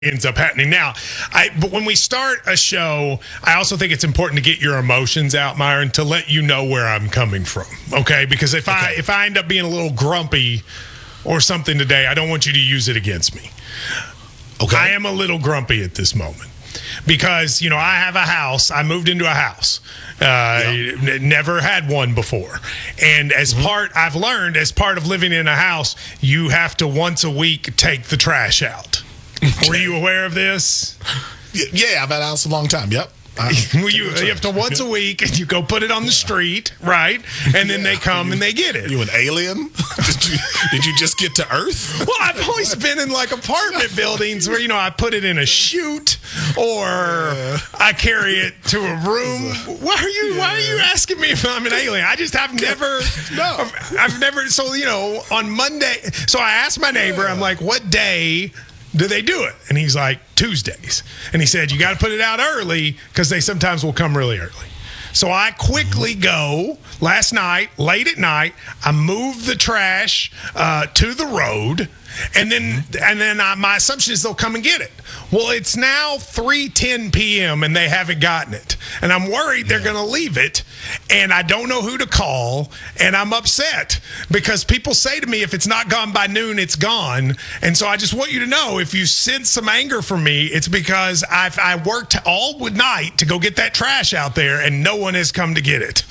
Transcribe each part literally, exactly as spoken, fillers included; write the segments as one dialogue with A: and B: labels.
A: ends up happening. Now, I but when we start a show, I also think it's important to get your emotions out, Myron, to let you know where I'm coming from. Okay, because if okay. I if I end up being a little grumpy or something today, I don't want you to use it against me. Okay, I am a little grumpy at this moment because you know I have a house. I moved into a house. Uh, yeah. Never had one before. And as mm-hmm. part, I've learned as part of living in a house, you have to once a week take the trash out. Okay. Were you aware of this?
B: Yeah, I've had a house a long time. Yep.
A: Well, you, you have to once a week, and you go put it on the street, right? And then yeah. they come you, and they get it.
B: You an alien? did, you, did you just get to Earth?
A: Well, I've always been in like apartment buildings where, you know, I put it in a chute or yeah. I carry it to a room. Why are you? Yeah. Why are you asking me if I'm an alien? I just have never. No, I've, I've never. So you know, on Monday. So I asked my neighbor. Yeah. I'm like, what day do they do it? And he's like, Tuesdays. And he said, you got to put it out early because they sometimes will come really early. So I quickly go last night, late at night, I moved the trash uh, to the road. And then and then I, my assumption is they'll come and get it. Well, it's now three ten p.m. and they haven't gotten it. And I'm worried they're yeah. going to leave it. And I don't know who to call. And I'm upset because people say to me, if it's not gone by noon, it's gone. And so I just want you to know, if you sense some anger from me, it's because I've, I worked all night to go get that trash out there and no one has come to get it.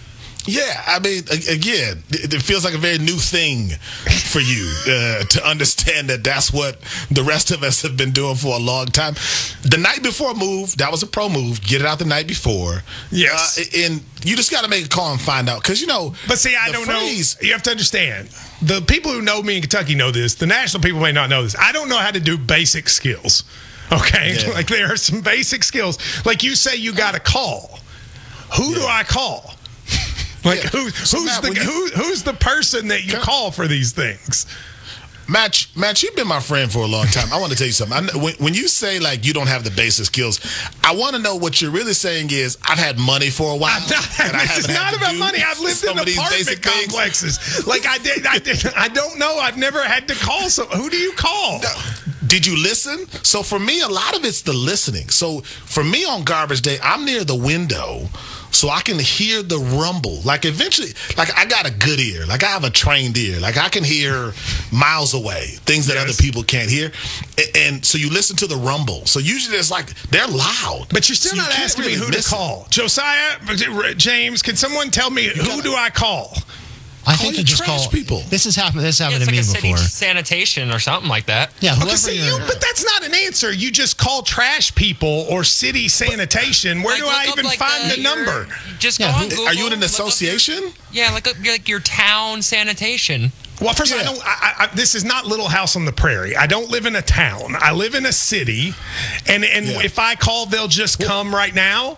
B: Yeah, I mean, again, it feels like a very new thing for you uh, to understand that that's what the rest of us have been doing for a long time. The night before move, that was a pro move. Get it out the night before.
A: Yes.
B: Uh, and you just got to make a call and find out. Because, you know,
A: but see, I don't phrase, know. You have to understand. The people who know me in Kentucky know this. The national people may not know this. I don't know how to do basic skills. Okay? Yeah. Like, there are some basic skills. Like you say you got to call. Who yeah. do I call? Like yeah. who, so who's Matt, the you, who, who's the person that you call for these things?
B: Matt, Matt, you've been my friend for a long time. I want to tell you something. I, when, when you say like you don't have the basic skills, I want to know what you're really saying is I've had money for a while.
A: Not, this is not about money. I've lived in apartment complexes. Things. Like I did, I did. I don't know. I've never had to call some. Who do you call?
B: No. Did you listen? So for me, a lot of it's the listening. So for me on garbage day, I'm near the window. So I can hear the rumble. Like eventually, like I got a good ear. Like I have a trained ear. Like I can hear miles away things that yes. other people can't hear. And, and so you listen to the rumble. So usually it's like they're loud.
A: But you're still so not you asking really me who to call. It. Josiah, James, can someone tell me you who gotta, do I call?
C: I think you just call
B: people.
C: This has happened. This happened
D: yeah,
C: to
D: like
C: me
D: a city
C: before.
D: Sanitation or something like that.
C: Yeah,
A: okay, see, you, but that's not an answer. You just call trash people or city sanitation. Where like, do I even like find the, the number?
D: Just
C: yeah,
D: go
C: who,
D: on Google.
B: Are you in an association?
D: Your, yeah, like like your town sanitation.
A: Well, first
B: yeah.
A: of all, I don't, I, I, this is not Little House on the Prairie. I don't live in a town. I live in a city, and and yeah. if I call, they'll just come right now.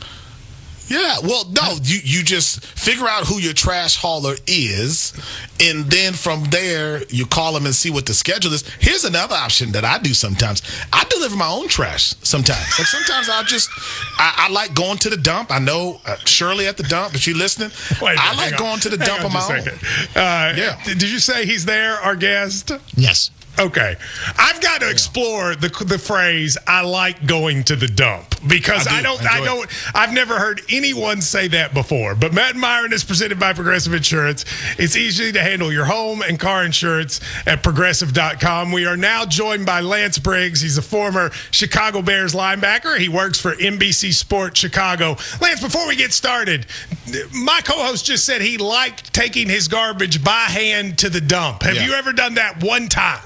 B: Yeah, well, no, you, you just figure out who your trash hauler is, and then from there, you call them and see what the schedule is. Here's another option that I do sometimes. I deliver my own trash sometimes. Like sometimes I'll just, I, I like going to the dump. I know uh, Shirley at the dump, if she's listening,
A: Wait,
B: I like going to the dump on, on my own.
A: Uh, yeah. Did you say he's there, our guest?
C: Yes.
A: Okay. I've got to explore the the phrase I like going to the dump because I, do. I don't I, I don't it. I've never heard anyone say that before. But Matt and Myron is presented by Progressive Insurance. It's easy to handle your home and car insurance at progressive dot com. We are now joined by Lance Briggs. He's a former Chicago Bears linebacker. He works for N B C Sports Chicago. Lance, before we get started, my co-host just said he liked taking his garbage by hand to the dump. Have yeah. you ever done that one time?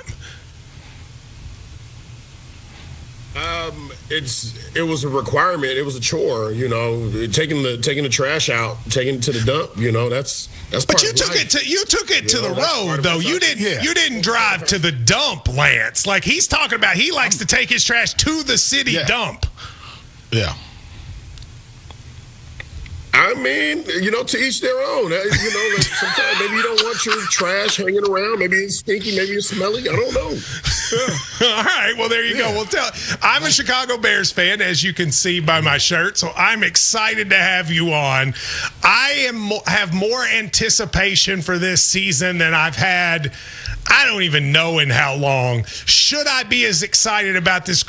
E: Um, it's it was a requirement. It was a chore, you know. Taking the taking the trash out, taking it to the dump. You know, that's that's.
A: But
E: part
A: you
E: of
A: took
E: life.
A: it to you took it
E: you
A: to
E: know,
A: the road though. You didn't
B: yeah.
A: you didn't drive to the dump, Lance. Like he's talking about, he likes to take his trash to the city
B: yeah.
A: dump.
B: Yeah.
E: I mean, you know, to each their own. Uh, You know, like sometimes maybe you don't want your trash hanging around. Maybe it's stinky. Maybe it's smelly. I don't know.
A: All right. Well, there you go. Well, tell. I'm a Chicago Bears fan, as you can see by my shirt, so I'm excited to have you on. I am mo- have more anticipation for this season than I've had. I don't even know in how long. Should I be as excited about this